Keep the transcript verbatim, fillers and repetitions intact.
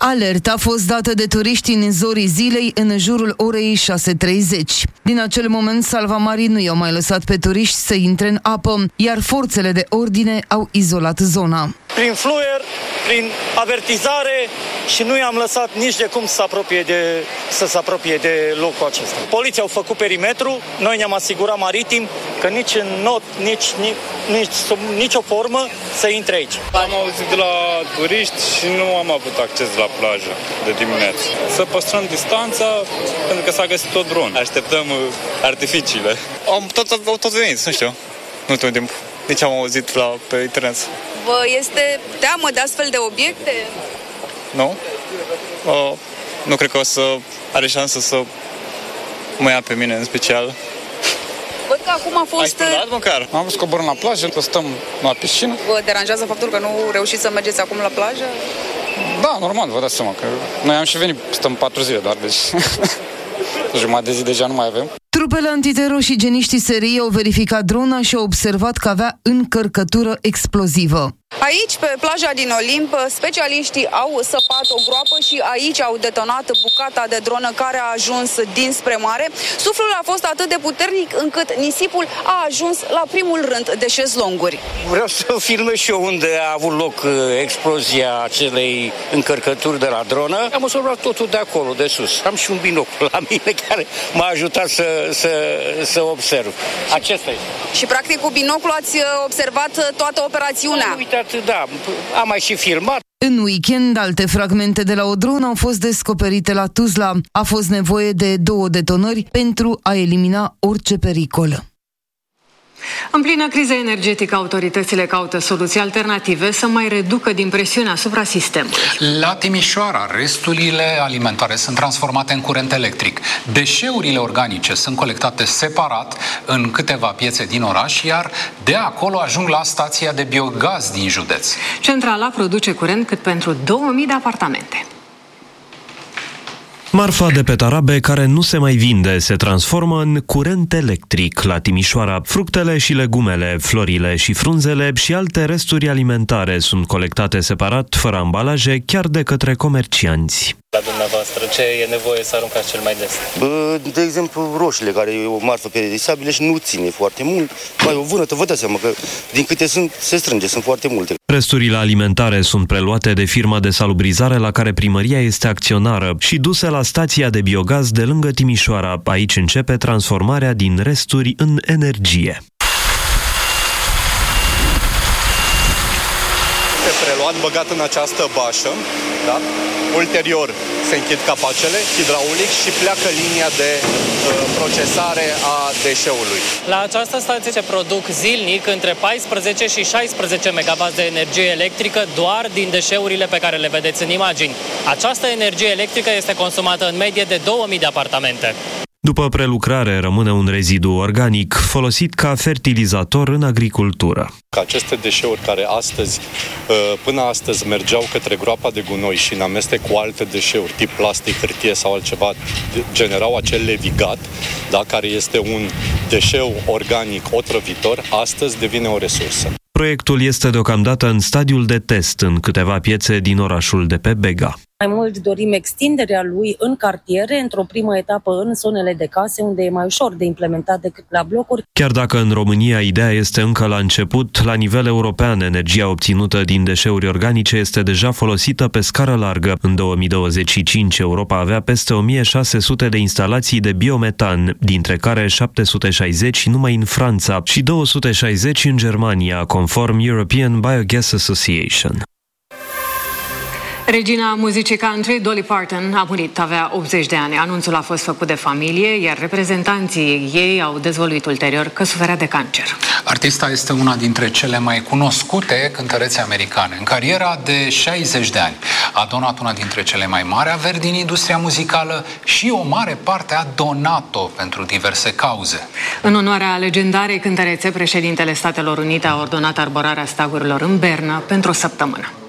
Alerta a fost dată de turiști în zorii zilei în jurul orei șase treizeci. Din acel moment, salvamarii nu i-au mai lăsat pe turiști să intre în apă, iar forțele de ordine au izolat zona. Prin fluier, prin avertizare și nu i-am lăsat nici de cum să se apropie de, să se apropie de locul acesta. Poliția au făcut perimetru, noi ne-am asigurat maritim că nici în not, nici, nici, nici sub nicio formă să intre aici. Am auzit de la turiști și nu am avut acces la plajă de dimineață. Să păstrăm distanța pentru că s-a găsit tot dron. Așteptăm artificiile. Am tot, tot venit, nu știu, nu ultimul timp. Deci am auzit la, pe internet. Vă este teamă de astfel de obiecte? Nu. Uh, nu cred că o să are șansă să mă ia pe mine în special. Văd că acum a fost... Ai spălat măcar? Am vrut coborâm la plajă, stăm la piscină. Vă deranjează faptul că nu reușiți să mergeți acum la plajă? Da, normal, vă dați seama că noi am și venit, stăm patru zile doar, deci jumătate de zi deja nu mai avem. Trupele antiteror și geniștii S R I au verificat drona și au observat că avea încărcătură explozivă. Aici, pe plaja din Olimp, specialiștii au săpat o groapă și aici au detonat bucata de dronă care a ajuns dinspre mare. Suflul a fost atât de puternic încât nisipul a ajuns la primul rând de șezlonguri. Vreau să filmez și eu unde a avut loc explozia acelei încărcături de la dronă. Am observat totul de acolo, de sus. Am și un binocul la mine care m-a ajutat să, să, să observ. Acesta este. Și practic cu binocul ați observat toată operațiunea. Uite, da, am mai și filmat. În weekend, alte fragmente de la o dronă au fost descoperite la Tuzla. A fost nevoie de două detonări pentru a elimina orice pericol. În plină criză energetică, autoritățile caută soluții alternative să mai reducă din presiunea asupra sistemului. La Timișoara, resturile alimentare sunt transformate în curent electric. Deșeurile organice sunt colectate separat în câteva piețe din oraș, iar de acolo ajung la stația de biogaz din județ. Centrala produce curent cât pentru două mii de apartamente. Marfa de pe tarabe care nu se mai vinde se transformă în curent electric la Timișoara. Fructele și legumele, florile și frunzele și alte resturi alimentare sunt colectate separat, fără ambalaje, chiar de către comercianți. La dumneavoastră, ce e nevoie să aruncați cel mai des? De exemplu, roșiile, care e o marfă peredisabilă și nu ține foarte mult. Mai o vânătă, vă dați seama că din câte sunt, se strânge, sunt foarte multe. Resturile alimentare sunt preluate de firma de salubrizare la care primăria este acționară și duse la stația de biogaz de lângă Timișoara. Aici începe transformarea din resturi în energie. Este preluat, băgat în această bașă, da? Ulterior se închid capacele hidraulic și pleacă linia de uh, procesare a deșeului. La această stație se produc zilnic între paisprezece și șaisprezece megawatt de energie electrică doar din deșeurile pe care le vedeți în imagini. Această energie electrică este consumată în medie de două mii de apartamente. După prelucrare rămâne un rezidu organic folosit ca fertilizator în agricultură. Aceste deșeuri care astăzi, până astăzi mergeau către groapa de gunoi și în amestec cu alte deșeuri, tip plastic, hârtie sau altceva, generau acel levigat, da, care este un deșeu organic otrăvitor, astăzi devine o resursă. Proiectul este deocamdată în stadiul de test în câteva piețe din orașul de pe Bega. Mai mult dorim extinderea lui în cartiere, într-o primă etapă în zonele de case, unde e mai ușor de implementat decât la blocuri. Chiar dacă în România ideea este încă la început, la nivel european energia obținută din deșeuri organice este deja folosită pe scară largă. În două mii douăzeci și cinci, Europa avea peste o mie șase sute de instalații de biometan, dintre care șapte sute șaizeci numai în Franța și două sute șaizeci în Germania, conform European Biogas Association. Regina muzicii country, Dolly Parton, a murit, avea optzeci de ani. Anunțul a fost făcut de familie, iar reprezentanții ei au dezvăluit ulterior că suferea de cancer. Artista este una dintre cele mai cunoscute cântărețe americane. În cariera de șaizeci de ani a donat una dintre cele mai mari averi din industria muzicală și o mare parte a donat-o pentru diverse cauze. În onoarea legendarei cântărețe, președintele Statelor Unite a ordonat arborarea steagurilor în Berna pentru o săptămână.